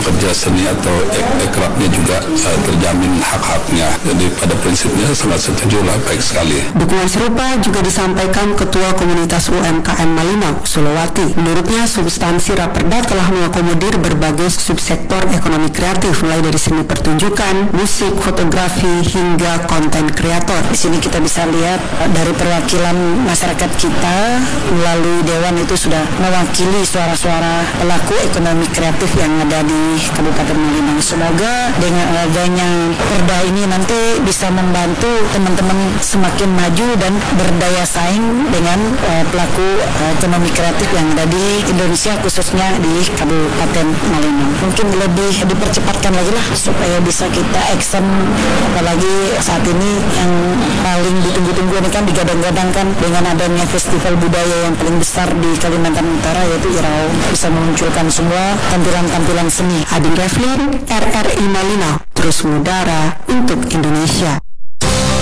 pekerja seni atau ekrabnya juga terjamin hak-haknya. Jadi pada prinsipnya sangat setuju lah, baik sekali. Dukungan serupa juga disampaikan Ketua Komunitas UMKM Malinau, Sulawati. Menurutnya, substansi Raperda telah mengakomodir berbagai subsektor ekonomi kreatif, mulai dari seni pertunjukan, musik, fotografi, hingga konten kreator. Di sini kita bisa lihat dari perwakilan masyarakat kita melalui Dewan itu sudah mewakili suara-suara pelaku ekonomi kreatif yang ada di Kabupaten Malinau. Semoga dengan adanya perda ini nanti bisa membantu teman-teman semakin maju dan berdaya saing dengan pelaku ekonomi kreatif yang ada di Indonesia, khususnya di Kabupaten Malinau. Mungkin lebih dipercepatkan lagi lah supaya bisa kita action, apalagi saat ini yang paling ditunggu-tunggu ini kan digadang-gadangkan dengan adanya festival budaya yang paling besar di Kalimantan Utara, yaitu Irau, bisa memunculkan semua tampilan-tampilan seni. Adin Reflin, RRI Malinau, terus mengudara untuk Indonesia.